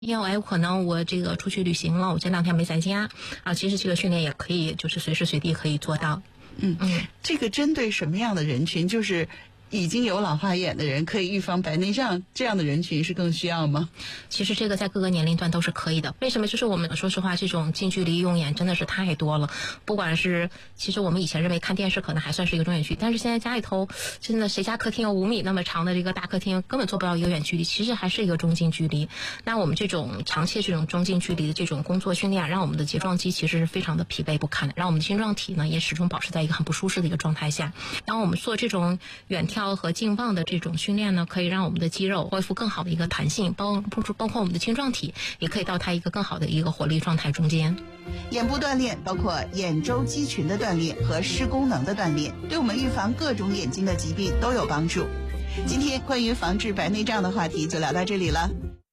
因为可能我这个出去旅行了，我这2天没在家啊，其实这个训练也可以就是随时随地可以做到。 这个针对什么样的人群？就是已经有老花眼的人可以预防白内障，这样的人群是更需要吗？ 其实这个在各个年龄段都是可以的。为什么？就是我们说实话，这种近距离用眼真的是太多了。不管是，其实我们以前认为看电视可能还算是一个中远距离，但是现在家里头真的谁家客厅有5米那么长的这个大客厅，根本做不到一个远距离，其实还是一个中近距离。那我们这种长期这种中近距离的这种工作训练，让我们的睫状肌其实是非常的疲惫不堪的，让我们的晶状体呢也始终保持在一个很不舒适的一个状态下。然后我们做这种远眺和近望的这种训练呢，可以让我们的肌肉恢复更好的一个弹性，包括我们的晶状体也可以到它一个更好的一个活力状态中间。 眼部锻炼包括眼周肌群的锻炼和视功能的锻炼，对我们预防各种眼睛的疾病都有帮助。今天关于防治白内障的话题就聊到这里了。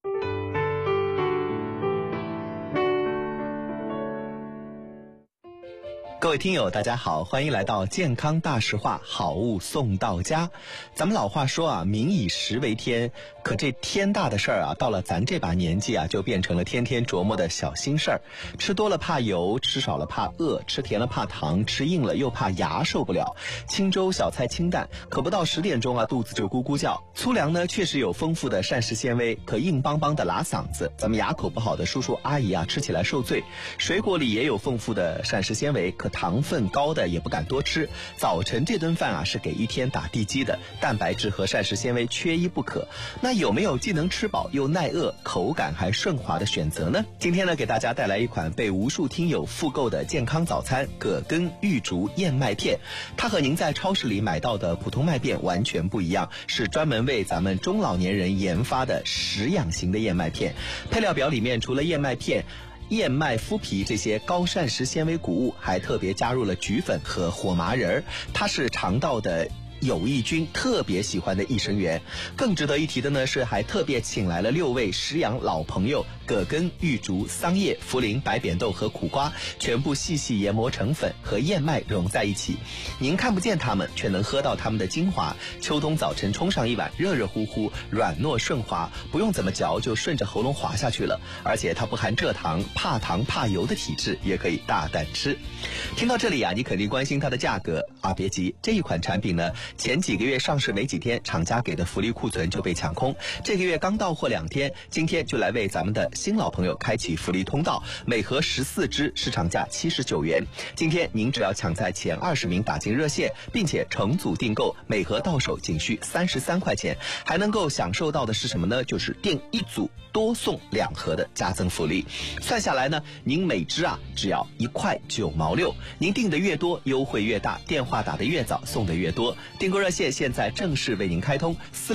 各位听友大家好，欢迎来到健康大实话，好物送到家。咱们老话说啊，民以食为天，可这天大的事儿啊，到了咱这把年纪啊，就变成了天天琢磨的小心事儿。吃多了怕油，吃少了怕饿，吃甜了怕糖，吃硬了又怕牙受不了。清粥小菜清淡，可不到10点钟啊，肚子就咕咕叫。粗粮呢，确实有丰富的膳食纤维，可硬邦邦的拉嗓子，咱们牙口不好的叔叔阿姨啊，吃起来受罪。水果里也有丰富的膳食纤维，可糖分高的也不敢多吃。早晨这顿饭啊，是给一天打地基的，蛋白质和膳食纤维缺一不可。那有没有既能吃饱又耐饿，口感还顺滑的选择呢？今天呢，给大家带来一款被无数听友复购的健康早餐——葛根玉竹燕麦片。它和您在超市里买到的普通麦片完全不一样，是专门为咱们中老年人研发的食养型的燕麦片。配料表里面除了燕麦片、燕麦麸皮这些高膳食纤维谷物，还特别加入了菊粉和火麻仁儿，它是肠道的有益菌特别喜欢的益生元。更值得一提的呢是，还特别请来了6位食养老朋友，葛根、玉竹、桑叶、茯苓、白扁豆和苦瓜，全部细细研磨成粉，和燕麦融在一起。您看不见它们，却能喝到它们的精华。秋冬早晨冲上一碗，热热乎乎，软糯顺滑，不用怎么嚼就顺着喉咙滑下去了。而且它不含蔗糖，怕糖怕油的体质也可以大胆吃。听到这里啊，你肯定关心它的价格啊，别急，这一款产品呢，前几个月上市没几天，厂家给的福利库存就被抢空。这个月刚到货2天，今天就来为咱们的新老朋友开启福利通道，每盒14支，市场价79元。今天您只要抢在前20名打进热线，并且成组订购，每盒到手仅需33块钱，还能够享受到的是什么呢？就是订1组多送2盒的加赠福利。算下来呢，您每支啊只要1块9毛6，您订的越多，优惠越大，电话打得越早，送的越多。订购热线现在正式为您开通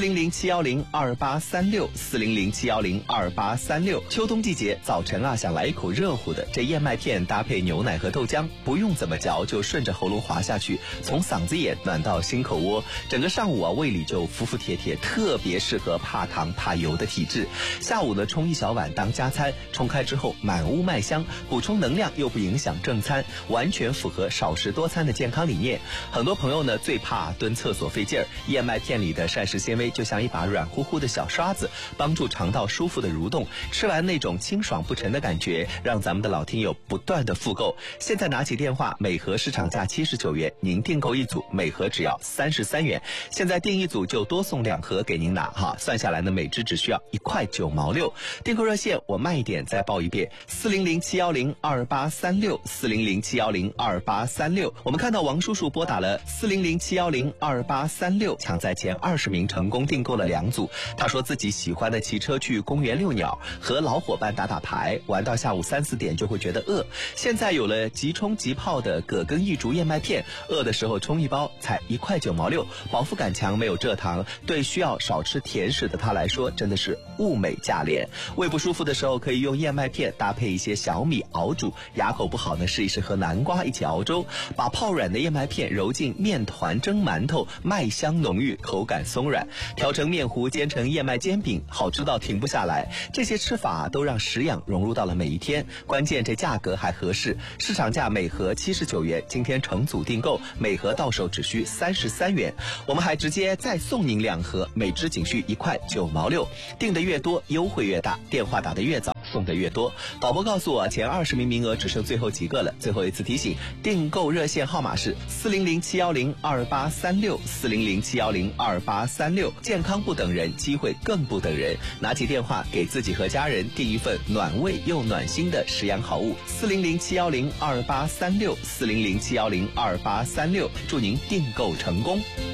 ，400-710-2836，400-710-2836。秋冬季节，早晨啊想来一口热乎的，这燕麦片搭配牛奶和豆浆，不用怎么嚼就顺着喉咙滑下去，从嗓子眼暖到心口窝，整个上午啊胃里就服服帖帖，特别适合怕糖怕油的体质。下午呢冲1小碗当加餐，冲开之后满屋麦香，补充能量又不影响正餐，完全符合少食多餐的健康理念。很多朋友呢最怕蹲厕所费劲儿，燕麦片里的膳食纤维就像一把软乎乎的小刷子，帮助肠道舒服的蠕动，吃完那种清爽不沉的感觉，让咱们的老听友不断的复购。现在拿起电话，每盒市场价79元，您订购1组，每盒只要33元。现在订1组就多送2盒给您拿哈，算下来呢，每支只需要1块9毛6。订购热线我慢一点再报一遍，400-710-2836，400-710-2836。我们看到王叔叔拨打了400-710-2836，抢在前20名成功订购了2组。他说自己喜欢的骑车去公园遛鸟，和老伙伴打打牌，玩到下午3、4点就会觉得饿。现在有了即冲即泡的葛根玉竹燕麦片，饿的时候冲1包才1块9毛6，饱腹感强，没有蔗糖，对需要少吃甜食的他来说真的是物美价廉。胃不舒服的时候可以用燕麦片搭配一些小米熬煮，牙口不好呢试一试和南瓜一起熬粥，把泡软的燕麦片揉进面团蒸馒头透，麦香浓郁，口感松软，调成面糊煎成燕麦煎饼，好吃到停不下来。这些吃法都让食养融入到了每一天，关键这价格还合适，市场价每盒79元，今天成组订购，每盒到手只需33元。我们还直接再送您2盒，每只仅需1块9毛6，订的越多优惠越大，电话打得越早送的越多。导播告诉我，前20名名额只剩最后几个了。最后一次提醒，订购热线号码是400-710-2836，400-710-2836。健康不等人，机会更不等人。拿起电话，给自己和家人订一份暖胃又暖心的食养好物。400-710-2836，400-710-2836。祝您订购成功。